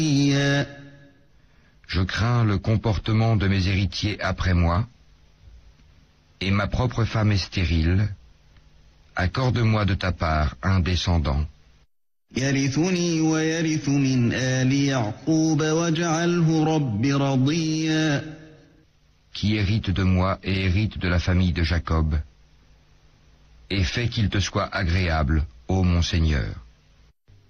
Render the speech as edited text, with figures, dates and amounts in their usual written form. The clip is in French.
Je crains le comportement de mes héritiers après moi, et ma propre femme est stérile. Accorde-moi de ta part un descendant يرثني ويرث من آل يعقوب واجعله رب رضيا. qui hérite de moi et hérite de la famille de Jacob, et fais qu'il te soit agréable, ô mon Seigneur.